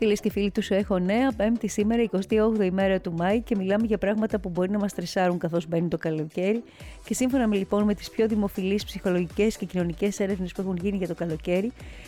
Φίλες και φίλοι του Σου Έχω Νέα, Πέμπτη σήμερα, 28η ημέρα του Μάη, και μιλάμε για πράγματα που μπορεί να μας στρεσάρουν καθώς μπαίνει το καλοκαίρι. Και σύμφωνα με τις πιο δημοφιλείς ψυχολογικές και κοινωνικές έρευνες που έχουν γίνει για το καλοκαίρι,